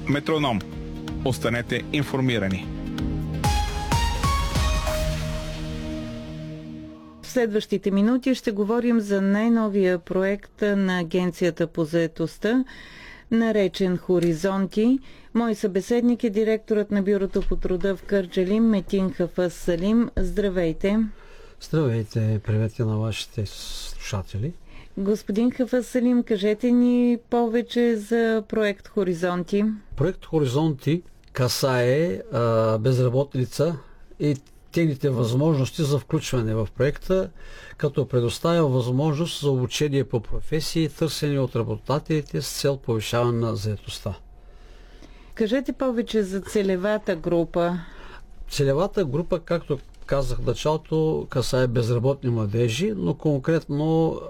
Метроном. Останете информирани. В следващите минути ще говорим за най-новия проект на Агенцията по заетостта, наречен Хоризонти. Мой събеседник е директорът на Бюрото по труда в Кърджали Метин Хафъз Салим. Здравейте! Здравейте! Привет на вашите слушатели! Господин Хафъз Салим, кажете ни повече за проект Хоризонти. Проект Хоризонти касае безработни лица и техните възможности за включване в проекта, като предоставя възможност за обучение по професии, търсени от работодателите с цел повишаване на заетостта. Кажете повече за целевата група. Целевата група, както казах в началото, касае безработни младежи, но конкретно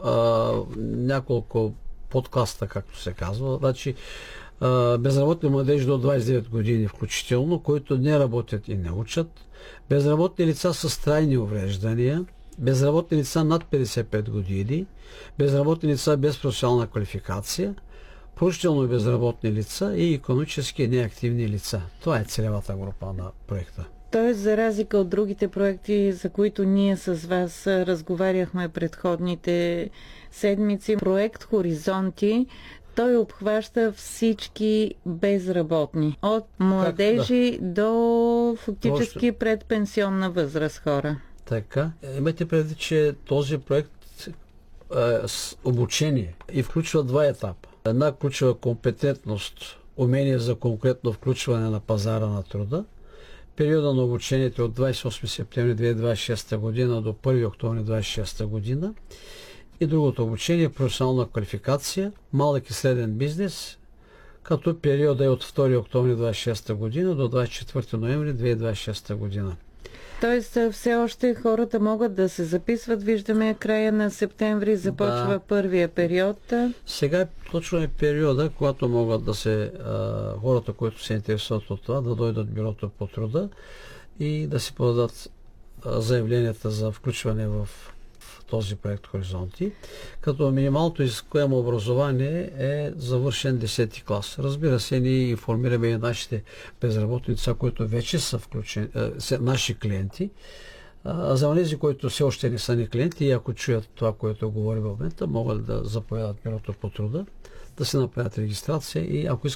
няколко подкаста, както се казва. Значи, безработни младежи до 29 години включително, които не работят и не учат, безработни лица с трайни увреждания, безработни лица над 55 години, безработни лица без професионална квалификация, положително безработни лица и икономически неактивни лица. Това е целевата група на проекта. Тоест, за разлика от другите проекти, за които ние с вас разговаряхме предходните седмици, проект Хоризонти, той обхваща всички безработни. От младежи до фактически предпенсионна възраст хора. Така. Имайте предвид, че този проект е с обучение и включва два етапа. Една включва компетентност, умение за конкретно включване на пазара на труда. Периода на обучението от 28 септември 2026 година до 1 октомври 2026 година. И другото обучение, професионална квалификация, малък и среден бизнес, като периода е от 2 октомври 2026 година до 24 ноември 2026 година. Тоест, все още хората могат да се записват. Виждаме, края на септември започва първия период. Сега точно е периода, когато могат да се хората, които се интересуват от това, да дойдат в Бюрото по труда и да си подадат заявленията за включване в този проект Хоризонти, като минималното изискуемо образование е завършен 10-ти клас. Разбира се, ние информираме и нашите безработни лица, които вече са включени, наши клиенти. А за тези, които все още не са ни клиенти и ако чуят това, което говорим в момента, могат да заповядат Бюрото по труда, да се направят регистрация и ако искат